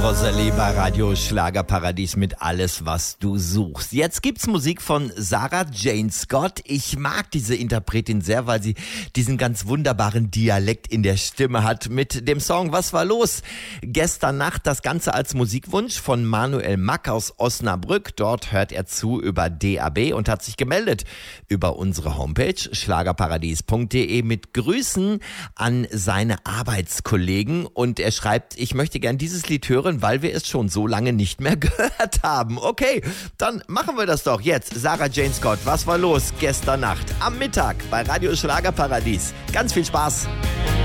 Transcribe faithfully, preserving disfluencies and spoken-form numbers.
Rosalie bei Radio Schlagerparadies mit Alles, was du suchst. Jetzt gibt's Musik von Sarah Jane Scott. Ich mag diese Interpretin sehr, weil sie diesen ganz wunderbaren Dialekt in der Stimme hat. Mit dem Song Was war los? Gestern Nacht, das Ganze als Musikwunsch von Manuel Mack aus Osnabrück. Dort hört er zu über D A B und hat sich gemeldet über unsere Homepage schlagerparadies punkt de mit Grüßen an seine Arbeitskollegen. Und er schreibt, ich möchte gern dieses Lied hören, weil wir es schon so lange nicht mehr gehört haben. Okay, dann machen wir das doch jetzt. Sarah Jane Scott, was war los gestern Nacht am Mittag bei Radio Schlagerparadies. Ganz viel Spaß.